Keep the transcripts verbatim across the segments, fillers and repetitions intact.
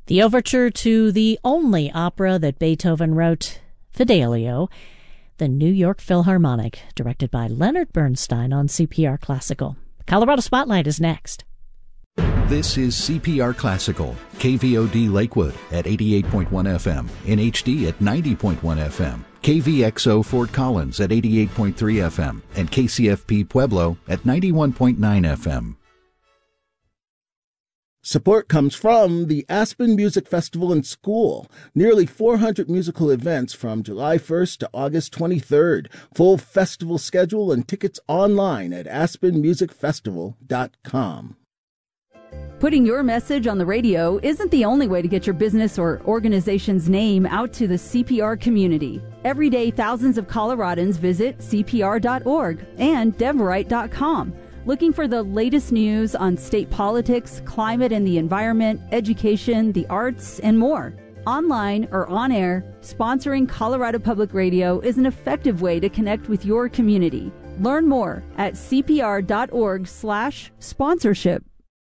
The overture to the only opera that Beethoven wrote, Fidelio, the New York Philharmonic, directed by Leonard Bernstein on C P R Classical. Colorado Spotlight is next. This is C P R Classical, K V O D Lakewood at eighty-eight point one F M, N H D at ninety point one F M, K V X O Fort Collins at eighty-eight point three F M, and K C F P Pueblo at ninety-one point nine F M. Support comes from the Aspen Music Festival and School. Nearly four hundred musical events from July first to August twenty-third. Full festival schedule and tickets online at aspen music festival dot com. Putting your message on the radio isn't the only way to get your business or organization's name out to the C P R community. Every day, thousands of Coloradans visit C P R dot org and Deverite dot com. Looking for the latest news on state politics, climate and the environment, education, the arts, and more. Online or on air, sponsoring Colorado Public Radio is an effective way to connect with your community. Learn more at C P R dot org slash sponsorship.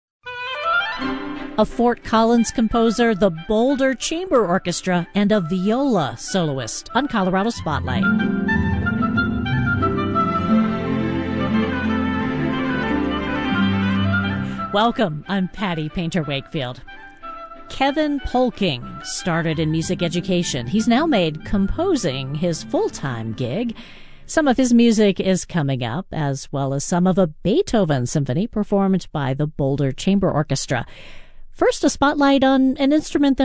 A Fort Collins composer, the Boulder Chamber Orchestra, and a viola soloist on Colorado Spotlight. Welcome, I'm Patty Painter Wakefield. Kevin Polking started in music education. He's now made composing his full-time gig. Some of his music is coming up, as well as some of a Beethoven symphony performed by the Boulder Chamber Orchestra. First, a spotlight on an instrument that